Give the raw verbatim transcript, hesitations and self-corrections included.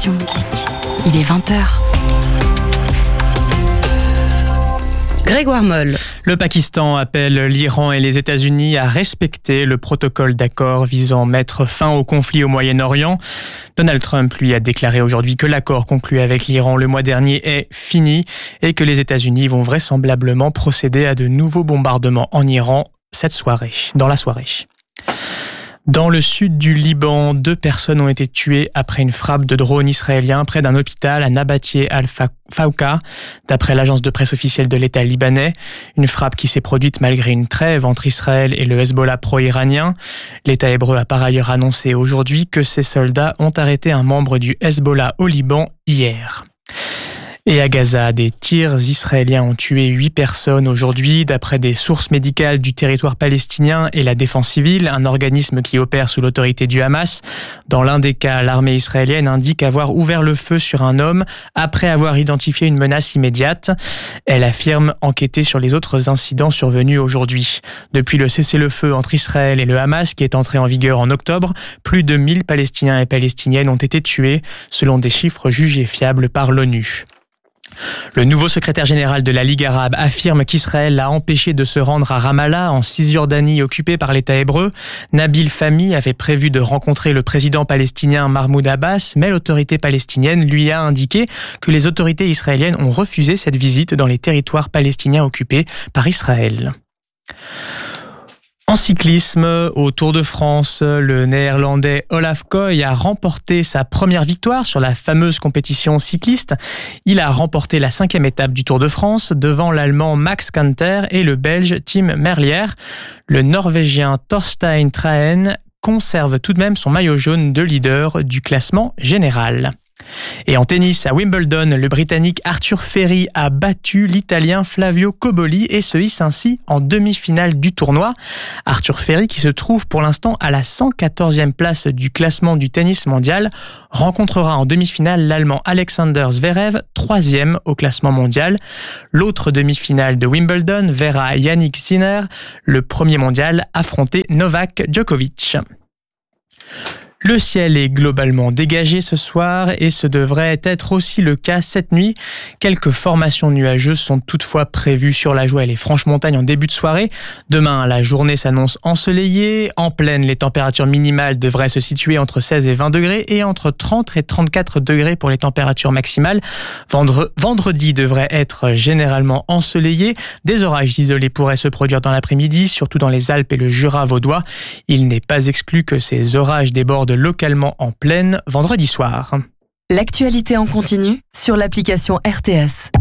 Passion Musique. Il est vingt heures. Grégoire Moll. Le Pakistan appelle l'Iran et les États-Unis à respecter le protocole d'accord visant à mettre fin au conflit au Moyen-Orient. Donald Trump, lui, a déclaré aujourd'hui que l'accord conclu avec l'Iran le mois dernier est fini et que les États-Unis vont vraisemblablement procéder à de nouveaux bombardements en Iran cette soirée, dans la soirée. Dans le sud du Liban, deux personnes ont été tuées après une frappe de drone israélien près d'un hôpital à Nabatieh al-Fawqa, d'après l'agence de presse officielle de l'État libanais. Une frappe qui s'est produite malgré une trêve entre Israël et le Hezbollah pro-iranien. L'État hébreu a par ailleurs annoncé aujourd'hui que ses soldats ont arrêté un membre du Hezbollah au Liban hier. Et à Gaza, des tirs israéliens ont tué huit personnes aujourd'hui, d'après des sources médicales du territoire palestinien et la Défense civile, un organisme qui opère sous l'autorité du Hamas. Dans l'un des cas, l'armée israélienne indique avoir ouvert le feu sur un homme après avoir identifié une menace immédiate. Elle affirme enquêter sur les autres incidents survenus aujourd'hui. Depuis le cessez-le-feu entre Israël et le Hamas, qui est entré en vigueur en octobre, plus de mille Palestiniens et Palestiniennes ont été tués, selon des chiffres jugés fiables par l'ONU. Le nouveau secrétaire général de la Ligue arabe affirme qu'Israël l'a empêché de se rendre à Ramallah, en Cisjordanie occupée par l'État hébreu. Nabil Fahmy avait prévu de rencontrer le président palestinien Mahmoud Abbas, mais l'autorité palestinienne lui a indiqué que les autorités israéliennes ont refusé cette visite dans les territoires palestiniens occupés par Israël. En cyclisme, au Tour de France, le néerlandais Olaf Koy a remporté sa première victoire sur la fameuse compétition cycliste. Il a remporté la cinquième étape du Tour de France devant l'Allemand Max Kanter et le Belge Tim Merlier. Le Norvégien Thorstein Trahen conserve tout de même son maillot jaune de leader du classement général. Et en tennis, à Wimbledon, le Britannique Arthur Ferry a battu l'Italien Flavio Cobolli et se hisse ainsi en demi-finale du tournoi. Arthur Ferry, qui se trouve pour l'instant à la cent quatorzième place du classement du tennis mondial, rencontrera en demi-finale l'Allemand Alexander Zverev, troisième au classement mondial. L'autre demi-finale de Wimbledon verra Yannick Sinner, le premier mondial, affronter Novak Djokovic. Le ciel est globalement dégagé ce soir et ce devrait être aussi le cas cette nuit. Quelques formations nuageuses sont toutefois prévues sur la Joie et les Franches-Montagnes en début de soirée. Demain, la journée s'annonce ensoleillée. En plaine, les températures minimales devraient se situer entre seize et vingt degrés et entre trente et trente-quatre degrés pour les températures maximales. Vendre, vendredi devrait être généralement ensoleillé. Des orages isolés pourraient se produire dans l'après-midi, surtout dans les Alpes et le Jura vaudois. Il n'est pas exclu que ces orages débordent localement en plaine vendredi soir. L'actualité en continu sur l'application R T S.